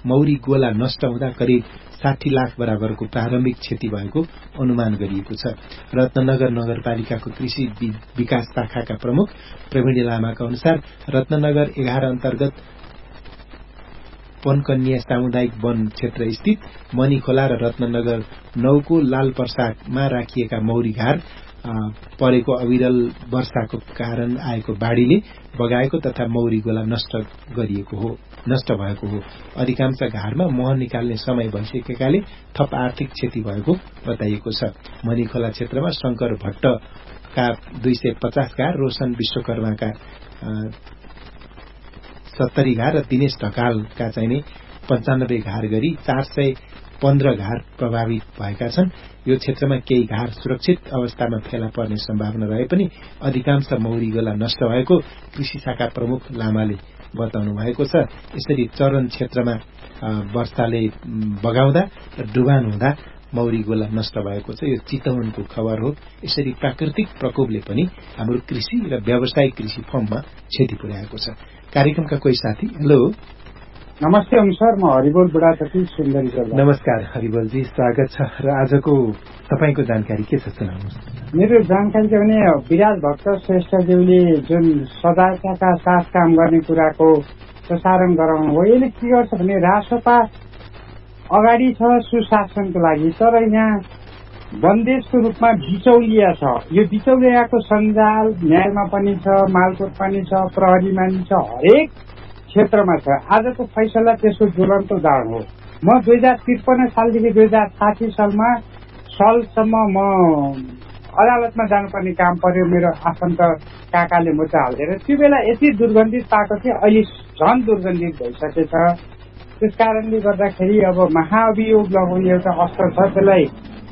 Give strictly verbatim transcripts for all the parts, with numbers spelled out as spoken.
मौरी गोला नष्ट हुँदा करिब साठी लाख बराबरको प्रारम्भिक क्षति भएको अनुमान गरिएको छ। रत्ननगर नगरपालिकाको कृषि विकास शाखाका प्रमुख प्रवीण लामाका अनुसार रत्ननगर एघार अन्तर्गत पनकन्या सामुदायिक वन क्षेत्र स्थित मणिखोला र रत्ननगर नौको लालपर्सामा राखिएका मौरी घार परेको अविरल वर्षाको कारण आएको बाढ़ीले बगाएको तथा मौरी गोला नष्ट गरिएको हो नष्ट भएको हो। अधिकांश घारमा मह निकाल्ने समय भइसकेकाले थप आर्थिक क्षति भएको बताइएको छ। मणिखोला क्षेत्रमा शंकर भट्टका दुई सय पचास घार, रोशन विश्वकर्माका सत्तरी घार र दिनेश ढकालका चाहिने पञ्चानब्बे घार गरी चार सय पन्ध्र घार प्रभावित भएका छन्। यो क्षेत्रमा केही घार सुरक्षित अवस्थामा फेला पर्ने सम्भावना रहे पनि अधिकांश मौरी गोला नष्ट भएको कृषि शाखा प्रमुख लामाले बताउनु भएको छ। यसरी चरण क्षेत्रमा वर्षाले बगाउँदा र डुबान हुँदा मौरी गोला नष्ट भएको छ। यो चितवनको खबर हो। यसरी प्राकृतिक प्रकोपले पनि हाम्रो कृषि र व्यावसायिक कृषि फर्ममा क्षति पुर्याएको छ। कार्यक्रमका कोही साथी, हेलो नमस्ते सर, म हरिबोल बुढाथोकी सुन्दरी सर। नमस्कार हरिबोलजी, स्वागत छ। र आजको तपाईको जानकारी के छ सुनाउनुहोस्। मेरो जानकारी के भने विराज भक्त श्रेष्ठज्यूले जुन सदाचारका साथ काम गर्ने कुराको प्रसारण गराउनु हो, यसले के गर्छ भने राष्ट्रपा अगाडि छ सुशासनको लागि, तर यहाँ बन्देजको रूपमा बिचौलिया छ। यो बिचौलियाको सञ्जाल न्यायमा पनि छ, मालकोट पनि छ, प्रहरीमा पनि छ, हरेक क्षेत्रमा छ। आजको फैसला त्यसको ज्वलन्त उदाहरण हो। म दुई हजार त्रिपन्न सालदेखि दुई हजार साठी सालमा सालसम्म म अदालतमा जानुपर्ने काम पर्यो। मेरो आफन्त काकाले मोचा हालिदिएर त्यो बेला यति दुर्गन्धित पाएको थियो, अहिले झन दुर्गन्धित भइसकेछ। त्यस कारणले गर्दाखेरि अब महाअभियोग लगाउने एउटा अस्त्र छ, त्यसलाई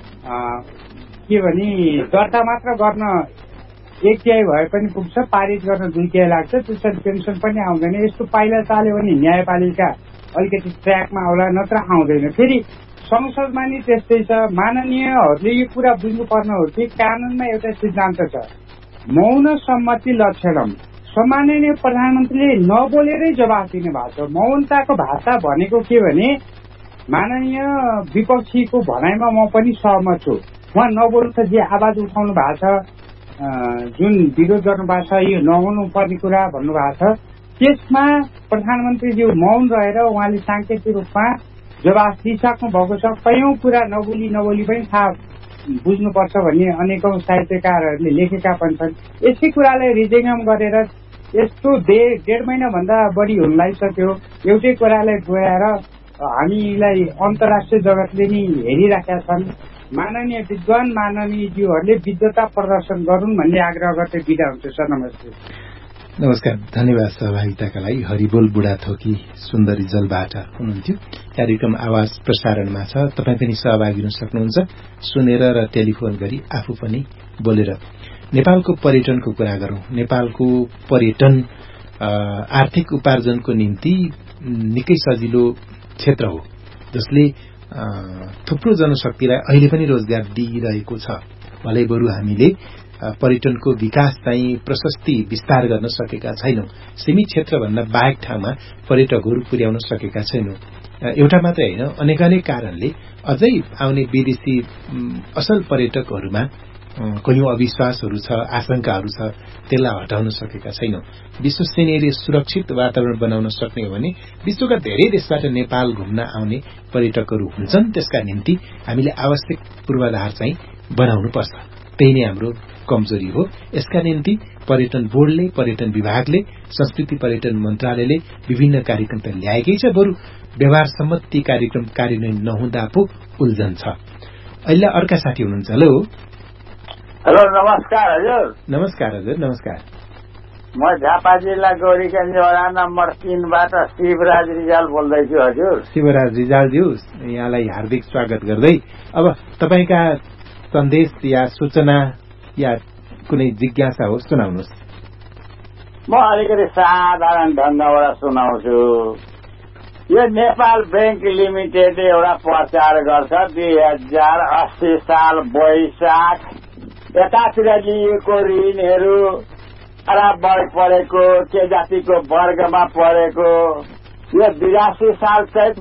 के भने दर्ता मात्र गर्न एक तिहाई भए पनि पुग्छ, पारित गर्न दुई तिहाई लाग्छ, त्यसरी पेन्सन पनि आउँदैन। यस्तो पाइला चाल्यो भने न्यायपालिका अलिकति ट्र्याकमा आउला, नत्र आउँदैन। फेरि संसदमा नि त्यस्तै छ। माननीयहरूले यो कुरा बुझ्नुपर्ने हो कि कानूनमा एउटा सिद्धान्त छ, मौन सम्मति लक्षणम। सम्माननीय प्रधानमन्त्रीले नबोलेरै जवाफ दिने भएको छ। मौनताको भाषा भनेको के भने माननीय विपक्षीको भनाइमा म पनि सहमत छु। उहाँ नबोल्छ, जे आवाज उठाउनु भएको छ, जुन विरोध गर्नु भएको छ, यो नहुनु पर्ने कुरा भन्नुभएको छ, त्यसमा प्रधानमन्त्रीज्यू मौन रहेर उहाँले सांकेतिक रूपमा जवाफ दिइसक्नु भएको छ। कयौं कुरा नबोली नबोली पनि थाहा बुझ्नुपर्छ भन्ने अनेकौं साहित्यकारहरूले लेखेका पनि छन्। यसै कुरालाई रिजेङ्गम गरेर यस्तो डेढ महिना भन्दा बढी हुन लागिसक्यो। एउटै कुरालाई गएर हामीलाई अन्तर्राष्ट्रिय जगतले नि हेरिराखेका छन्। माननीय विद्वान माननीयज्यूहरूले विद्वता प्रदर्शन गरून् भन्ने आग्रह गर्दै बिदा हुन्छ सर। नमस्ते। नमस्कार, धन्यवाद सहभागिताका लागि। हरिबोल बुढाथोकी सुन्दरी जलबाट हुनुहुन्थ्यो। कार्यक्रम आवाज प्रसारणमा छ, तपाईँ पनि सहभागी हुन सक्नुहुन्छ, सुनेर र टेलिफोन गरी आफू पनि बोलेर। नेपालको पर्यटनको कुरा गरौं। नेपालको पर्यटन आर्थिक उपार्जनको निम्ति निकै सजिलो क्षेत्र हो, जसले थुप्रो जनशक्तिलाई अहिले पनि रोजगार दिइरहेको छ। भलै बरु हामीले पर्यटनको विकास चाहिँ प्रशस्ति विस्तार गर्न सकेका छैनौं। सीमित क्षेत्रभन्दा बाहेक ठाउँमा पर्यटकहरू पुर्याउन सकेका छैनौं। एउटा मात्रै होइन, अनेक अनेक कारणले अझै आउने विदेशी असल पर्यटकहरूमा कयौं अविश्वासहरू छ, आशंकाहरू छ, त्यसलाई हटाउन सकेका छैनौं। विश्वसनीय सुरक्षित वातावरण बनाउन सक्ने हो भने विश्वका धेरै देशबाट नेपाल घुम्न आउने पर्यटकहरू हुन्छन्। त्यसका निम्ति हामीले आवश्यक पूर्वाधार चाहिँ बनाउनुपर्छ। त्यही नै हाम्रो कमजोरी हो। यसका निम्ति पर्यटन बोर्डले, पर्यटन विभागले, संस्कृति पर्यटन मन्त्रालयले विभिन्न कार्यक्रम त ल्याएकै छ, बरु व्यवहारसम्म ती कार्यक्रम कार्यान्वयन नहुँदा पो उल्झन छ। अहिले अर्का साथी हुनुहुन्छ। हेलो हेलो नमस्कार हजुर। नमस्कार हजुर। नमस्कार, म झापा जिल्ला गौरीगञ्ज वडा नम्बर तीनबाट शिवराज रिजाल बोल्दैछु हजुर। शिवराज रिजालज्यू, यहाँलाई हार्दिक स्वागत गर्दै अब तपाईका सन्देश या सूचना या कुनै जिज्ञासा हो, सुनाउनुहोस्। म अलिकति साधारण ढंगबाट सुनाउँछु। यो नेपाल बैंक लिमिटेड एउटा प्रचार गर्छ दुई हजार अस्सी साल वैशाख यतातिर लिएको ऋणहरू खराब वर्ग परेको, के जातिको वर्गमा परेको, यो बिरासी साल चैत